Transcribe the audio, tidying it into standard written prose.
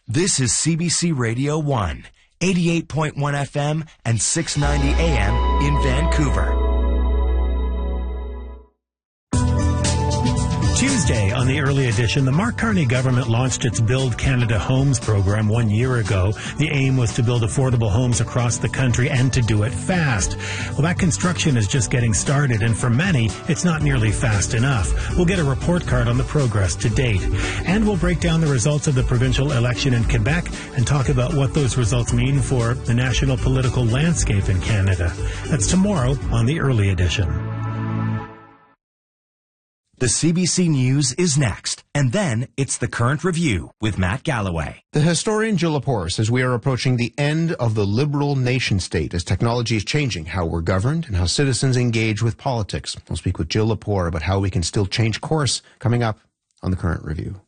This is CBC Radio 1, 88.1 FM and 690 AM in Vancouver. Tuesday on the early edition, the Mark Carney government launched its Build Canada Homes program 1 year ago. The aim was to build affordable homes across the country and to do it fast. Well, that construction is just getting started, and for many, it's not nearly fast enough. We'll get a report card on the progress to date. And we'll break down the results of the provincial election in Quebec and talk about what those results mean for the national political landscape in Canada. That's tomorrow on the early edition. The CBC News is next, and then it's the Current Review with Matt Galloway. The historian Jill Lepore says we are approaching the end of the liberal nation state as technology is changing how we're governed and how citizens engage with politics. We'll speak with Jill Lepore about how we can still change course coming up on the Current Review.